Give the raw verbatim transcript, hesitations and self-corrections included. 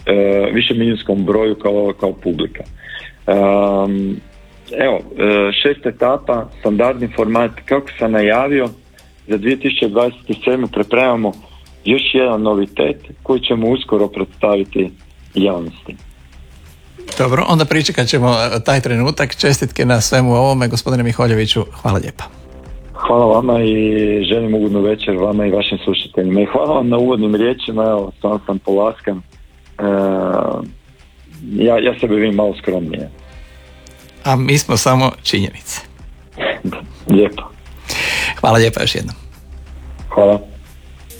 uh, više milijunskom broju kao, kao publika. Um, evo, šest etapa, standardni format, kako sam najavio, za dvije tisuće dvadeset sedam. pripremamo još jedan novitet koji ćemo uskoro predstaviti javnosti. Dobro, onda pričekat ćemo taj trenutak. Čestitke na svemu ovome, gospodine Miholjeviću, hvala lijepa. Hvala vama i želim ugodnu večer vama i vašim slušateljima. I hvala vam na uvodnim riječima, evo, sam sam polaskan. E, ja, ja sebe vidim malo skromnije. A mi smo samo činjenice. Lijepo. Hvala lijepa još jednom. Hvala.